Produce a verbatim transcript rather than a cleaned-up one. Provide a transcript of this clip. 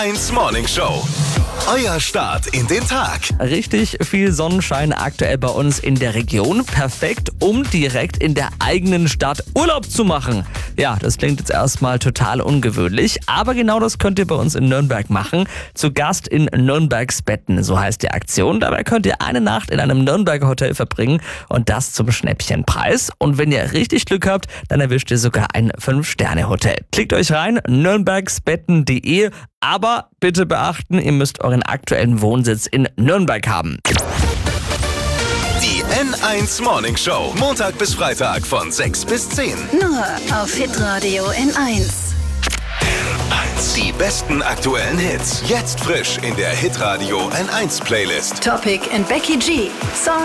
eins Morning Show. Euer Start in den Tag. Richtig viel Sonnenschein aktuell bei uns in der Region. Perfekt, um direkt in der eigenen Stadt Urlaub zu machen. Ja, das klingt jetzt erstmal total ungewöhnlich, aber genau das könnt ihr bei uns in Nürnberg machen. Zu Gast in Nürnbergs Betten, so heißt die Aktion. Dabei könnt ihr eine Nacht in einem Nürnberger Hotel verbringen und das zum Schnäppchenpreis. Und wenn ihr richtig Glück habt, dann erwischt ihr sogar ein fünf Sterne Hotel. Klickt euch rein, nürnbergsbetten punkt de. Aber bitte beachten, ihr müsst euren aktuellen Wohnsitz in Nürnberg haben. Die N eins Morning Show. Montag bis Freitag von sechs bis zehn. Nur auf Hitradio N eins. Die besten aktuellen Hits. Jetzt frisch in der Hitradio N eins Playlist. Topic and Becky G. Song